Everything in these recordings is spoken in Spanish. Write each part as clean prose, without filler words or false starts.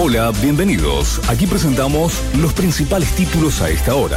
Hola, bienvenidos. Aquí presentamos los principales títulos a esta hora.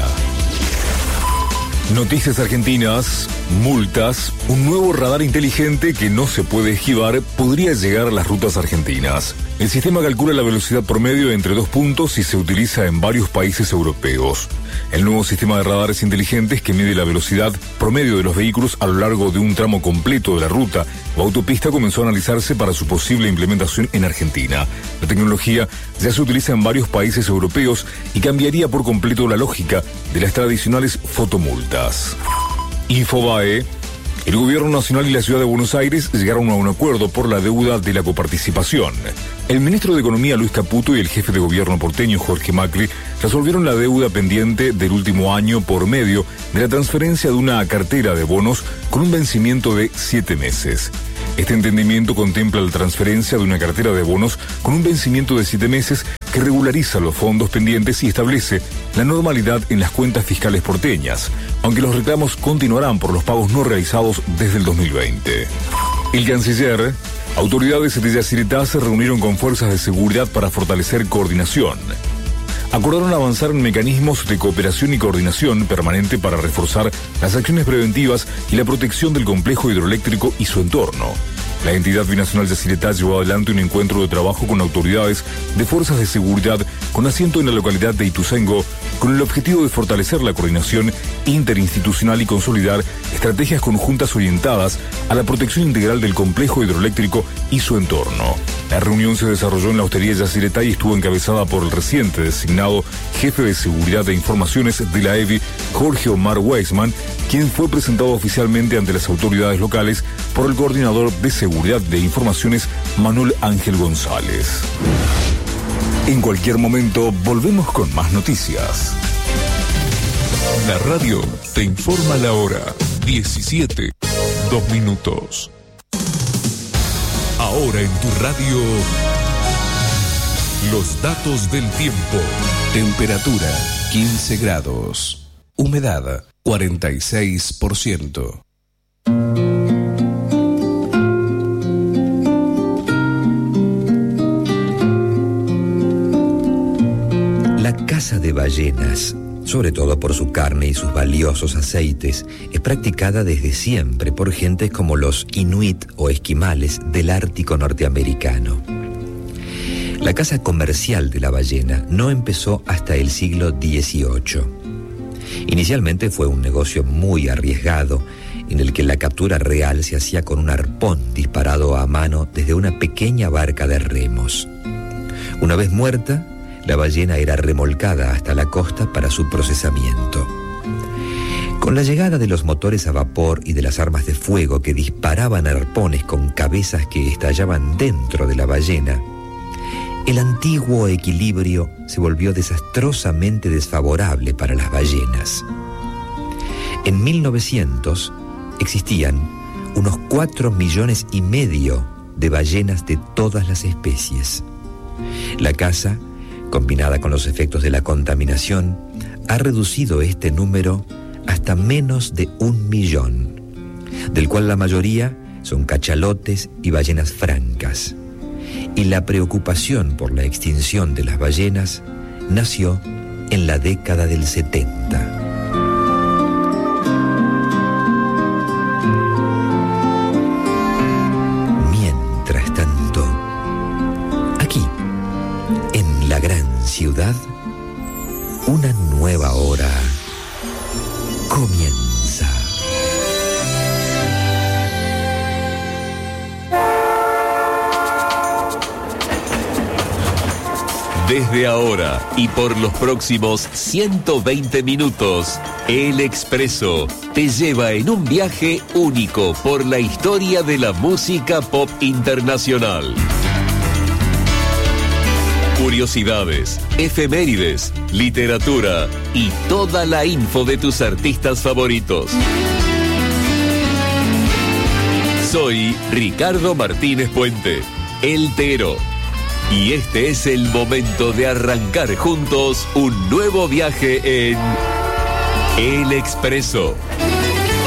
Noticias argentinas, multas, un nuevo radar inteligente que no se puede esquivar podría llegar a las rutas argentinas. El sistema calcula la velocidad promedio entre 2 puntos y se utiliza en varios países europeos. El nuevo sistema de radares inteligentes que mide la velocidad promedio de los vehículos a lo largo de un tramo completo de la ruta o autopista comenzó a analizarse para su posible implementación en Argentina. La tecnología ya se utiliza en varios países europeos y cambiaría por completo la lógica de las tradicionales fotomultas. Infobae. El Gobierno Nacional y la Ciudad de Buenos Aires llegaron a un acuerdo por la deuda de la coparticipación. El ministro de Economía, Luis Caputo, y el jefe de gobierno porteño, Jorge Macri, resolvieron la deuda pendiente del último año por medio de la transferencia de una cartera de bonos con un vencimiento de 7 meses. Este entendimiento contempla la transferencia de una cartera de bonos con un vencimiento de 7 meses que regulariza los fondos pendientes y establece la normalidad en las cuentas fiscales porteñas, aunque los reclamos continuarán por los pagos no realizados desde el 2020. El canciller, autoridades de Yacyretá se reunieron con fuerzas de seguridad para fortalecer coordinación. Acordaron avanzar en mecanismos de cooperación y coordinación permanente para reforzar las acciones preventivas y la protección del complejo hidroeléctrico y su entorno. La entidad binacional Yacyretá llevó adelante un encuentro de trabajo con autoridades de fuerzas de seguridad con asiento en la localidad de Ituzaingó, con el objetivo de fortalecer la coordinación interinstitucional y consolidar estrategias conjuntas orientadas a la protección integral del complejo hidroeléctrico y su entorno. La reunión se desarrolló en la hostería Yacyretá y estuvo encabezada por el reciente designado jefe de seguridad e informaciones de la EBI, Jorge Omar Weisman, quien fue presentado oficialmente ante las autoridades locales por el coordinador de seguridad de informaciones, Manuel Ángel González. En cualquier momento volvemos con más noticias. La radio te informa la hora 17, 2 minutos. Ahora en tu radio, los datos del tiempo. Temperatura 15 grados. Humedad 46%. La caza de ballenas, sobre todo por su carne y sus valiosos aceites, es practicada desde siempre por gentes como los inuit o esquimales del Ártico norteamericano. La caza comercial de la ballena no empezó hasta el siglo XVIII. Inicialmente fue un negocio muy arriesgado, en el que la captura real se hacía con un arpón disparado a mano desde una pequeña barca de remos. Una vez muerta, la ballena era remolcada hasta la costa para su procesamiento. Con la llegada de los motores a vapor y de las armas de fuego que disparaban arpones con cabezas que estallaban dentro de la ballena, el antiguo equilibrio se volvió desastrosamente desfavorable para las ballenas. En 1900 existían unos 4,5 millones de ballenas de todas las especies. La caza, combinada con los efectos de la contaminación, ha reducido este número hasta menos de 1 millón, del cual la mayoría son cachalotes y ballenas francas. Y la preocupación por la extinción de las ballenas nació en la década del 70. Mientras tanto, aquí, en la gran ciudad, una nueva hora comienza. Desde ahora y por los próximos 120 minutos, El Expreso te lleva en un viaje único por la historia de la música pop internacional. Curiosidades, efemérides, literatura y toda la info de tus artistas favoritos. Soy Ricardo Martínez Puente, El Tero. Y este es el momento de arrancar juntos un nuevo viaje en El Expreso.